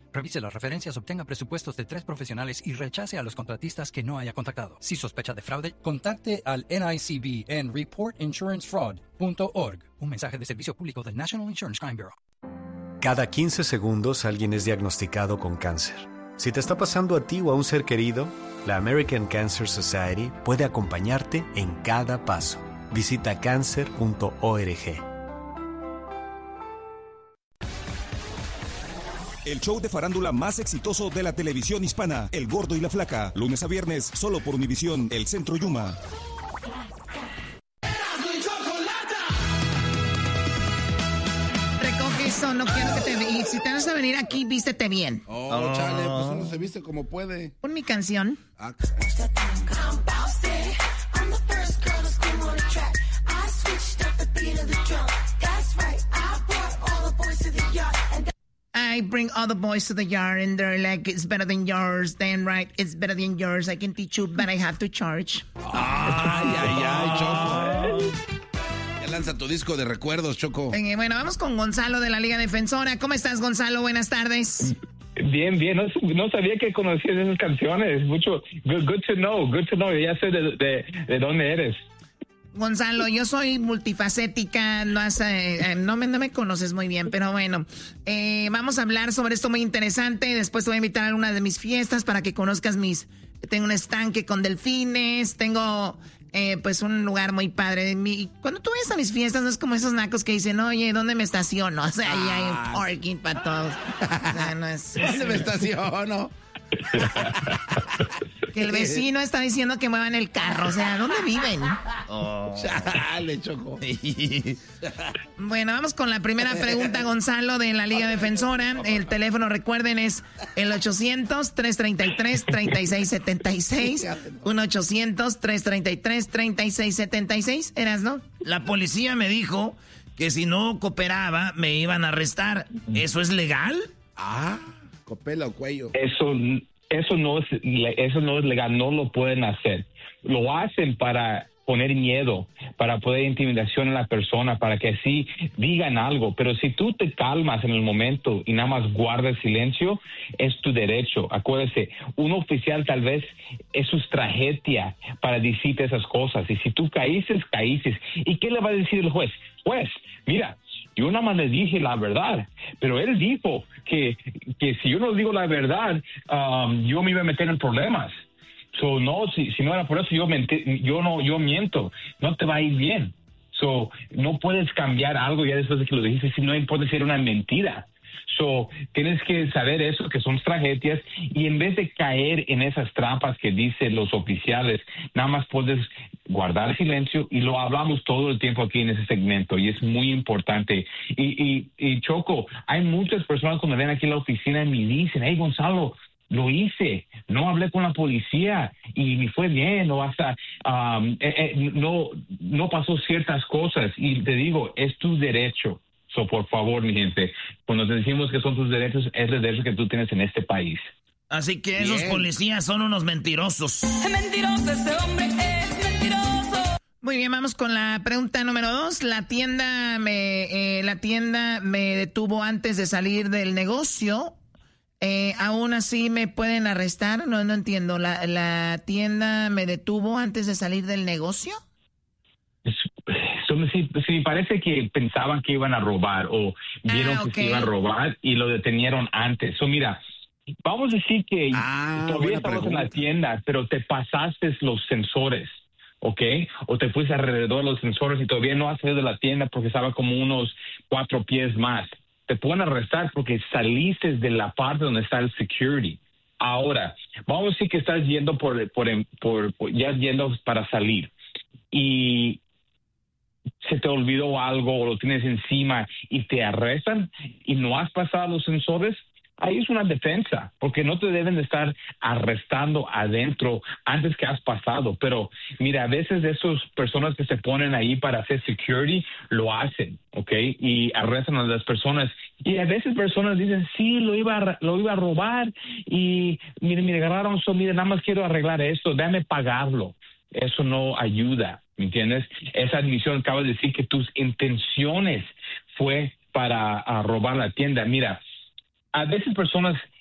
Revise las referencias, obtenga presupuestos de 3 profesionales y rechace a los contratistas que no haya contactado. Si sospecha de fraude, contacte al NICB en reportinsurancefraud.org. Un mensaje de servicio público del National Insurance Crime Bureau. Cada 15 segundos alguien es diagnosticado con cáncer. Si te está pasando a ti o a un ser querido, la American Cancer Society puede acompañarte en cada paso. Visita cancer.org. El show de farándula más exitoso de la televisión hispana, El Gordo y la Flaca. Lunes a viernes, solo por Univisión, El Centro Yuma. Recoge eso, no quiero que te veas. Y si te vas a venir aquí, vístete bien. Chale, pues uno se viste como puede. Pon mi canción. I bring all the boys to the yard and they're like, it's better than yours. Then right, it's better than yours. I can teach you, but I have to charge. Ay, Choco. Ya lanza tu disco de recuerdos, Choco. Bueno, vamos con Gonzalo de la Liga Defensora. ¿Cómo estás, Gonzalo? Buenas tardes. Bien. No sabía que conocías esas canciones. Mucho. Good to know. Ya sé de dónde eres. Gonzalo, yo soy multifacética, no me conoces muy bien, pero bueno, vamos a hablar sobre esto muy interesante. Después te voy a invitar a una de mis fiestas para que conozcas tengo un estanque con delfines, tengo pues un lugar muy padre. Cuando tú ves a mis fiestas, no es como esos nacos que dicen, oye, ¿dónde me estaciono? O sea, ahí hay un parking para todos. O sea, no es... ¿Dónde me estaciono? Que el vecino está diciendo que muevan el carro. O sea, ¿dónde viven? Chale, Choco. Bueno, vamos con la primera pregunta, Gonzalo, de la Liga Defensora. El teléfono, recuerden, es el 800-333-3676. 1-800-333-3676. ¿Eras, no? La policía me dijo que si no cooperaba me iban a arrestar. ¿Eso es legal? Copela o cuello. Eso no es legal, no lo pueden hacer. Lo hacen para poner miedo, para poner intimidación a la persona, para que así digan algo. Pero si tú te calmas en el momento y nada más guardas silencio, es tu derecho. Acuérdese, un oficial tal vez es su tragedia para decirte esas cosas. Y si tú caíces. ¿Y qué le va a decir el juez? Juez, mira, yo nada más le dije la verdad, pero él dijo que si yo no digo la verdad, yo me iba a meter en problemas. No, si no era por eso, yo miento. No te va a ir bien. No puedes cambiar algo ya después de que lo dijiste, si no puede ser una mentira. Tienes que saber eso, que son tragedias, y en vez de caer en esas trampas que dicen los oficiales, nada más puedes guardar silencio, y lo hablamos todo el tiempo aquí en ese segmento, y es muy importante. Y Choco, hay muchas personas cuando ven aquí en la oficina y me dicen, hey, Gonzalo, lo hice, no hablé con la policía y me fue bien, o hasta no pasó ciertas cosas, y te digo, es tu derecho. Por favor, mi gente, cuando te decimos que son tus derechos, es el derecho que tú tienes en este país. Así que esos policías son unos mentirosos. Es mentiroso, ese hombre es mentiroso. Muy bien, vamos con la pregunta número 2. La tienda me detuvo antes de salir del negocio. Aún así me pueden arrestar. No entiendo. ¿La tienda me detuvo antes de salir del negocio? Sí, parece que pensaban que iban a robar o vieron que se iban a robar y lo detenieron antes. Mira, vamos a decir que todavía estamos en la tienda, pero te pasaste los sensores, ¿ok? O te fuiste alrededor de los sensores y todavía no has salido de la tienda porque estaba como unos 4 pies más. Te pueden arrestar porque saliste de la parte donde está el security. Ahora, vamos a decir que estás yendo ya yendo para salir y se te olvidó algo o lo tienes encima y te arrestan y no has pasado los sensores, ahí es una defensa, porque no te deben de estar arrestando adentro antes que has pasado. Pero mira, a veces esas personas que se ponen ahí para hacer security lo hacen, ¿ok? Y arrestan a las personas. Y a veces personas dicen, sí, lo iba a robar y me agarraron, mire, nada más quiero arreglar esto, déjame pagarlo. Eso no ayuda, ¿me entiendes? Esa admisión acaba de decir que tus intenciones fue para robar la tienda. Mira, a veces personas